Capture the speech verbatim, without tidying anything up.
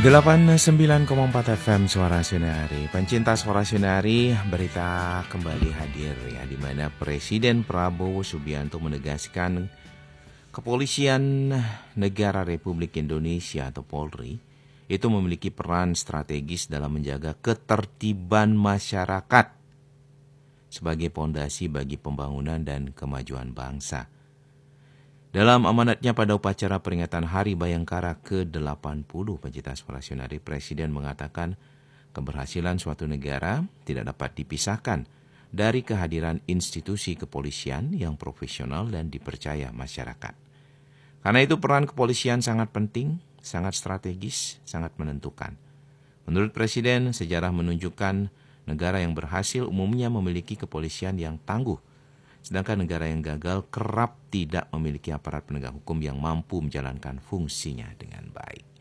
delapan puluh sembilan koma empat F M Suara Sinari. Pencinta Suara Sinari, berita kembali hadir ya, di mana Presiden Prabowo Subianto menegaskan Kepolisian Negara Republik Indonesia atau Polri itu memiliki peran strategis dalam menjaga ketertiban masyarakat sebagai pondasi bagi pembangunan dan kemajuan bangsa. Dalam amanatnya pada upacara peringatan Hari Bayangkara ke delapan puluh, pencinta Suara Sinari, Presiden mengatakan keberhasilan suatu negara tidak dapat dipisahkan dari kehadiran institusi kepolisian yang profesional dan dipercaya masyarakat. Karena itu peran kepolisian sangat penting, sangat strategis, sangat menentukan. Menurut Presiden, sejarah menunjukkan negara yang berhasil umumnya memiliki kepolisian yang tangguh, sedangkan negara yang gagal kerap tidak memiliki aparat penegak hukum yang mampu menjalankan fungsinya dengan baik.